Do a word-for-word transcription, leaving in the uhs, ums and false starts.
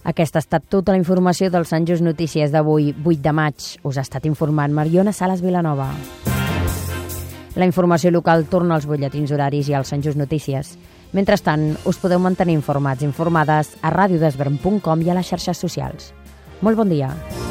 Aquesta ha estat tota la informació del Sant Just Notícies d'avui, vuit de maig. Us ha estat informant Mariona Sales Vilanova. La informació local torna als butlletins horaris i al Sant Just Notícies. Mentrestant, us podeu mantenir informats i informades a radiodesvern punt com i a les xarxes socials. Molt bon dia.